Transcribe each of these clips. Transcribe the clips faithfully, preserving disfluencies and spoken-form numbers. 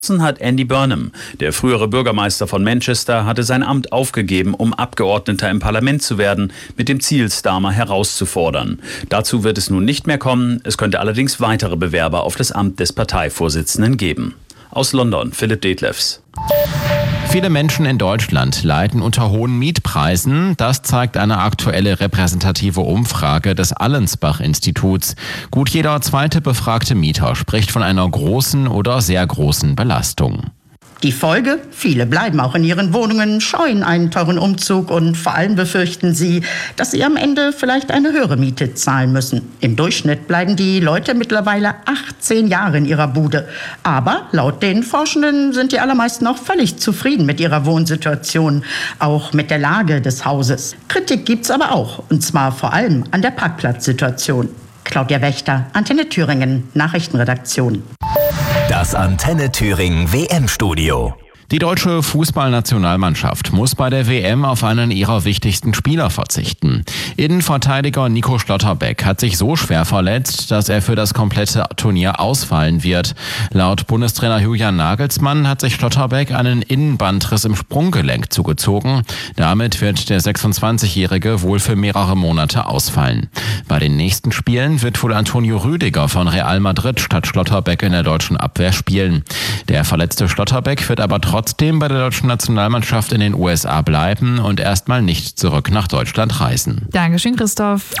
Hat Andy Burnham. Der frühere Bürgermeister von Manchester hatte sein Amt aufgegeben, um Abgeordneter im Parlament zu werden, mit dem Ziel, Starmer herauszufordern. Dazu wird es nun nicht mehr kommen. Es könnte allerdings weitere Bewerber auf das Amt des Parteivorsitzenden geben. Aus London, Philipp Detlefs. Viele Menschen in Deutschland leiden unter hohen Mietpreisen. Das zeigt eine aktuelle repräsentative Umfrage des Allensbach-Instituts. Gut jeder zweite befragte Mieter spricht von einer großen oder sehr großen Belastung. Die Folge? Viele bleiben auch in ihren Wohnungen, scheuen einen teuren Umzug und vor allem befürchten sie, dass sie am Ende vielleicht eine höhere Miete zahlen müssen. Im Durchschnitt bleiben die Leute mittlerweile achtzehn Jahre in ihrer Bude. Aber laut den Forschenden sind die allermeisten auch völlig zufrieden mit ihrer Wohnsituation, auch mit der Lage des Hauses. Kritik gibt's aber auch, und zwar vor allem an der Parkplatzsituation. Claudia Wächter, Antenne Thüringen, Nachrichtenredaktion. Das Antenne Thüringen W M-Studio. Die deutsche Fußballnationalmannschaft muss bei der W M auf einen ihrer wichtigsten Spieler verzichten. Innenverteidiger Nico Schlotterbeck hat sich so schwer verletzt, dass er für das komplette Turnier ausfallen wird. Laut Bundestrainer Julian Nagelsmann hat sich Schlotterbeck einen Innenbandriss im Sprunggelenk zugezogen. Damit wird der sechsundzwanzigjährige wohl für mehrere Monate ausfallen. Bei den nächsten Spielen wird wohl Antonio Rüdiger von Real Madrid statt Schlotterbeck in der deutschen Abwehr spielen. Der verletzte Schlotterbeck wird aber trotzdem trotzdem bei der deutschen Nationalmannschaft in den U S A bleiben und erstmal nicht zurück nach Deutschland reisen. Dankeschön, Christoph.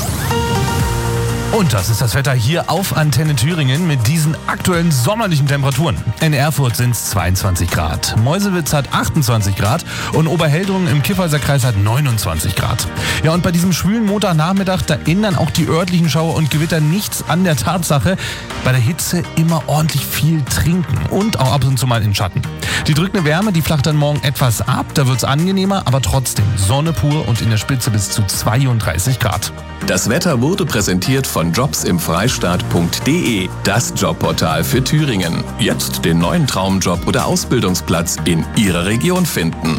Und das ist das Wetter hier auf Antenne Thüringen mit diesen aktuellen sommerlichen Temperaturen. In Erfurt sind es zweiundzwanzig Grad, Meuselwitz hat achtundzwanzig Grad und Oberheldrungen im Kiffhäuser Kreis hat neunundzwanzig Grad. Ja, und bei diesem schwülen Montagnachmittag, da ändern auch die örtlichen Schauer und Gewitter nichts an der Tatsache, bei der Hitze immer ordentlich viel trinken und auch ab und zu mal in Schatten. Die drückende Wärme, die flacht dann morgen etwas ab, da wird es angenehmer, aber trotzdem Sonne pur und in der Spitze bis zu zweiunddreißig Grad. Das Wetter wurde präsentiert von jobsimfreistaat punkt de, das Jobportal für Thüringen. Jetzt den neuen Traumjob oder Ausbildungsplatz in Ihrer Region finden.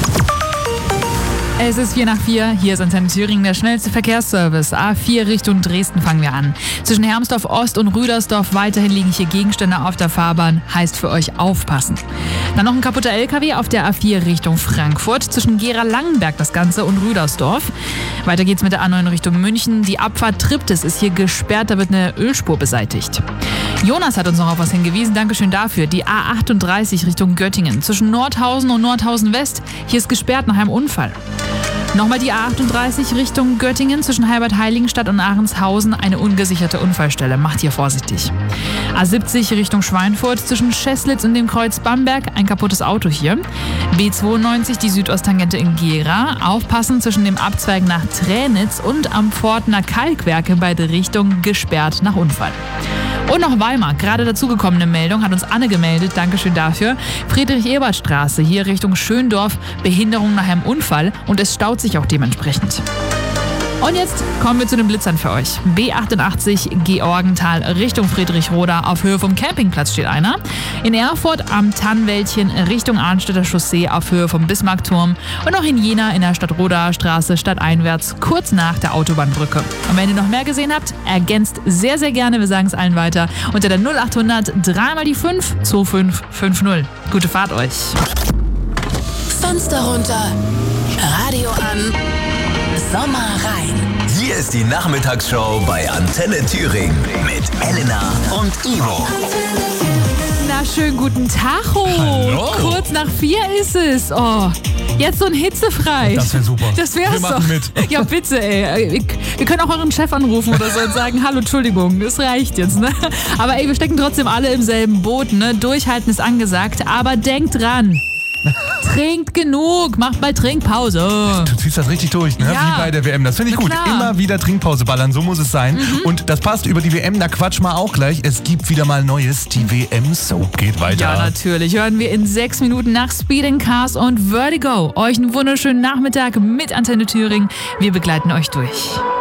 Es ist vier nach vier, hier ist Antenne Thüringen, der schnellste Verkehrsservice. A vier Richtung Dresden fangen wir an. Zwischen Hermsdorf Ost und Rüdersdorf weiterhin liegen hier Gegenstände auf der Fahrbahn, heißt für euch aufpassen. Dann noch ein kaputter L K W auf der A vier Richtung Frankfurt, zwischen Gera-Langenberg das Ganze und Rüdersdorf. Weiter geht's mit der A neun Richtung München. Die Abfahrt Triptis ist hier gesperrt, da wird eine Ölspur beseitigt. Jonas hat uns noch auf was hingewiesen, Dankeschön dafür. Die A achtunddreißig Richtung Göttingen, zwischen Nordhausen und Nordhausen West, hier ist gesperrt nach einem Unfall. Nochmal die A achtunddreißig Richtung Göttingen, zwischen Heilbad-Heiligenstadt und Ahrenshausen, eine ungesicherte Unfallstelle. Macht hier vorsichtig. A siebzig Richtung Schweinfurt, zwischen Scheßlitz und dem Kreuz Bamberg, ein kaputtes Auto hier. B zweiundneunzig, die Südosttangente in Gera. Aufpassen zwischen dem Abzweig nach Tränitz und am Pfortner Kalkwerke, beide Richtungen gesperrt nach Unfall. Und noch Weimar, gerade dazugekommene Meldung, hat uns Anne gemeldet, Dankeschön dafür. Friedrich-Ebert-Straße, hier Richtung Schöndorf, Behinderung nach einem Unfall und es staut sich auch dementsprechend. Und jetzt kommen wir zu den Blitzern für euch. B achtundachtzig Georgenthal Richtung Friedrichroda, auf Höhe vom Campingplatz steht einer. In Erfurt am Tannwäldchen Richtung Arnstädter Chaussee auf Höhe vom Bismarckturm. Und noch in Jena in der Stadtrodaer Straße stadteinwärts, kurz nach der Autobahnbrücke. Und wenn ihr noch mehr gesehen habt, ergänzt sehr, sehr gerne, wir sagen es allen weiter, unter der null achthundert drei mal die fünf zwei fünf fünf null. Gute Fahrt euch. Fenster runter, Radio an. Sommer rein. Hier ist die Nachmittagsshow bei Antenne Thüringen mit Elena und Ivo. Na, schönen guten Tag. Hallo. Kurz nach vier ist es. Oh, jetzt so ein hitzefrei. Das wäre super. Das wär's Wir machen doch. mit. Ja, bitte, ey. Wir können auch euren Chef anrufen oder so und sagen, hallo, Entschuldigung, das reicht jetzt, ne? Aber ey, wir stecken trotzdem alle im selben Boot, ne? Durchhalten ist angesagt, aber denkt dran. Trinkt genug, macht mal Trinkpause. Du ziehst das richtig durch, ne? Ja. Wie bei der W M. Das finde ich Na gut. klar. Immer wieder Trinkpause ballern, so muss es sein. Mhm. Und das passt über die W M, da quatschen wir auch gleich. Es gibt wieder mal Neues. Die W M-Soap geht weiter. Ja, natürlich. Hören wir in sechs Minuten nach Speed and Cars und Vertigo. Euch einen wunderschönen Nachmittag mit Antenne Thüringen. Wir begleiten euch durch.